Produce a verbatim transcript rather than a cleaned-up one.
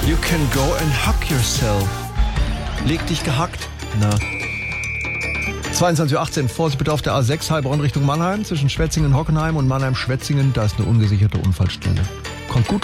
You can go and hug yourself. Leg dich gehackt. Na. zweiundzwanzig Uhr achtzehn, Vorsicht bitte auf der A sechs Heilbronn Richtung Mannheim. Zwischen Schwetzingen, Hockenheim und Mannheim-Schwetzingen, da ist eine ungesicherte Unfallstelle. Kommt gut